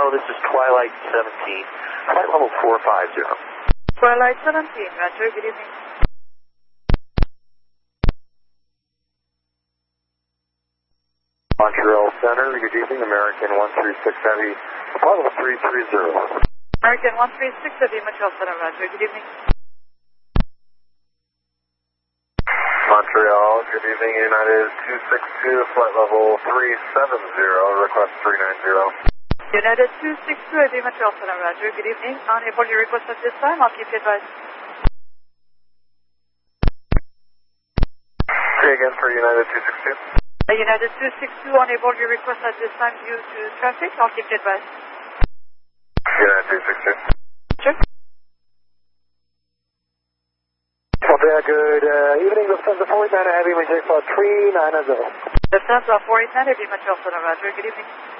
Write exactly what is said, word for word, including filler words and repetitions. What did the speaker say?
Montreal, this is Twilight seventeen, flight level four five zero. Twilight seventeen, Roger, good evening. Montreal Center, good evening, American one three six Heavy, flight level three three zero. American one three six Heavy, Montreal Center, Roger, good evening. Montreal, good evening, United two six two, flight level three seven zero, request three nine zero. United two six two, Heavy, Montreal Center, Roger, good evening. Unable your request at this time, I'll keep you advised. Say again for United two six two. Uh, United two six two, unable your request at this time due to traffic, I'll keep you advised. United two six two. Sure. Okay, good uh, evening, Lufthansa four eight nine Heavy, maintain flight three nine zero. Lufthansa four eight nine, Heavy, Montreal Center, Roger, good evening.